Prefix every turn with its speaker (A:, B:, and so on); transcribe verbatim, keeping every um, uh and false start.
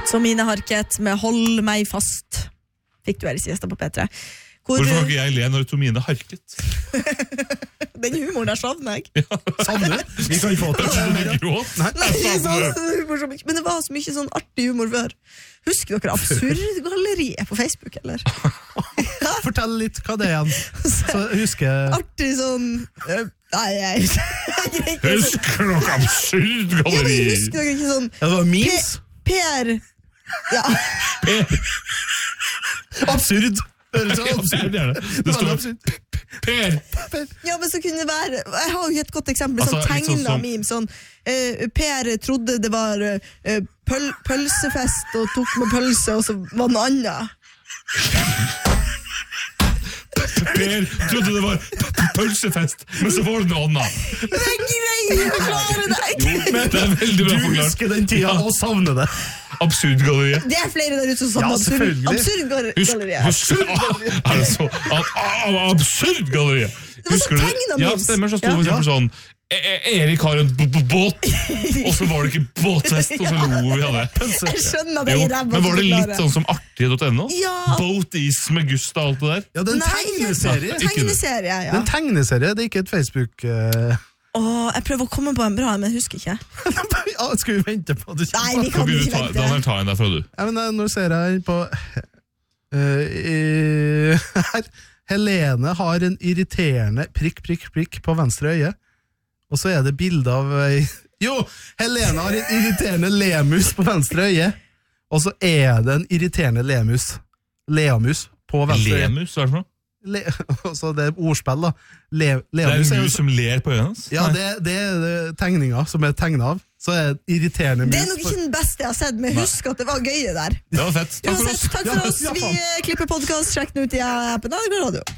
A: Så Mine Harket med Hold meg fast fikk du her i siesta på P tre. Hvor,
B: Hvorfor har ikke jeg le når Tomine harket?
A: Den humoren der savner jeg.
B: Ja.
C: Savner? Vi kan få til
B: det. Gråt?
C: Nei.
A: Nei, så, men det var så mye sånn artig humor før. Husker dere Absurdgalleriet på Facebook, eller?
C: Fortell litt hva det er igjen. Så husker
A: Artig sånn øh, Nei, jeg, jeg greier ikke sånn.
B: Husker dere Absurdgalleri?
A: Ja, husker dere ikke sånn
C: Ja, det var memes.
A: Per Ja.
C: Absurd.
B: Absurd er det. Det står Per.
A: Ja, men så kunne det være Jeg har jo et godt eksempel,
B: Altså,
A: sånn
B: litt sånn
A: tegna
B: som-
A: meme sånn, eh, Per trodde det var eh, pøl, pølsefest og tok med pølse, og så var det noe annet.
B: Per trodde det var pølsefest, men så var det noe annet.
A: Det er greier å klare det ikke.
B: Men det er veldig bra
C: Du
B: forklart.
C: husker den tida og savner det.
B: Absurdgalleriet.
A: Det er flere der ute som
C: Ja,
A: savner absurd,
C: selvfølgelig.
B: Husk,
A: absurdgalleriet.
B: husk, ah, er det så ah, ah, Absurdgalleriet.
A: var
B: Husker
A: sånn
B: du?
A: tegnet
B: Ja,
A: memes.
B: stemmer, så sto det for
C: Ja.
B: eksempel sånn E- E- Erik har en b b båt, og så var det ikke båtfest, og så lo vi av det.
A: Jeg skjønner det
B: Jo,
A: i ræva
B: men var det
A: til å
B: litt
A: klare.
B: sånn som artig punktum no?
A: Ja.
B: Boaties med Gusta og alt det der?
C: Ja, det er en
A: Nei,
C: tegneserie.
B: Ikke det.
A: Tegneserie,
C: Det er
A: ja.
C: en tegneserie, det er ikke et Facebook... Uh...
A: Åh, jeg prøver å komme på en bra, men jeg husker ikke.
C: ja, skal vi vente på det?
A: Nei, vi
B: Kan
A: kan
B: ikke du
A: ikke
B: ta,
A: vente.
B: Daniel, ta en derfra, du.
C: Ja, men uh, nå ser jeg på... Uh, uh, her. Helene har en irriterende prikk, prikk, prikk på venstre øye. Og så er det bilde av... ei- Jo, Helene har en irriterende lemus på venstre øye. Og så er det en irriterende lemus. Leamus på venstre øye.
B: Lemus, hva er det for noe?
C: Le, altså det er ordspill da Le,
B: Det er
C: Leamus
B: en
C: er jo
B: mus som ler på øynene hans?
C: Ja, det, det er det tegninga som er tegnet av. Så er det irriterende mus.
A: Det er nok ikke den beste jeg har sett, men husk at det var gøy det der.
B: Det var fett. Takk for oss.
A: Uansett, takk for oss. Vi klipper podcast, sjekk den ut i appen. Ha det bra, radio.